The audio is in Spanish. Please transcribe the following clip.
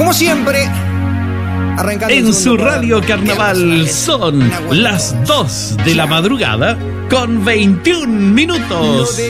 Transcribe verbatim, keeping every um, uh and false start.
Como siempre, arrancando en su radio carnaval son las dos de la madrugada con veintiún minutos.